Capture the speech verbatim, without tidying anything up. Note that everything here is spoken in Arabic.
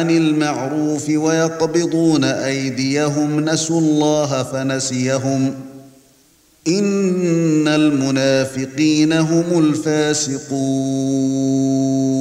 عن المعروف ويقبضون أيديهم نسوا الله فنسيهم إن المنافقين هم الفاسقون